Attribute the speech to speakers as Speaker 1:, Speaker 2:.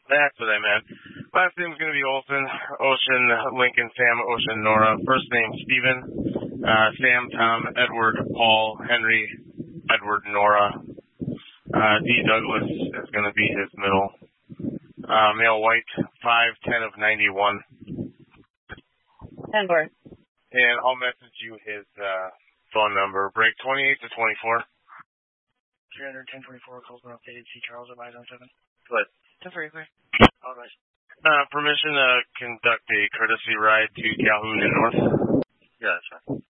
Speaker 1: That's what I meant. Last name's going to be Olson, Ocean, Lincoln, Sam, Ocean, Nora. First name, Steven, Sam, Tom, Edward, Paul, Henry, Edward, Nora. D. Douglas is going to be his middle. Male white, 5'10" of 91.
Speaker 2: Denver.
Speaker 1: And I'll message you his phone number. Break 28 to 24.
Speaker 3: 300, 1024, calls been updated. See Charles at Bison 7.
Speaker 1: What?
Speaker 3: 1033. All right.
Speaker 1: Permission to conduct a courtesy ride to Calhoun and North?
Speaker 3: Yeah, that's fine.